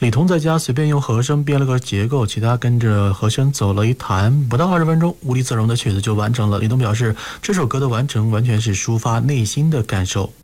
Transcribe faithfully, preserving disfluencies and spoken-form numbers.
李彤在家随便用和声编了个结构，其他跟着和声走了一弹，不到二十分钟，无地自容的曲子就完成了。李彤表示，这首歌的完成完全是抒发内心的感受。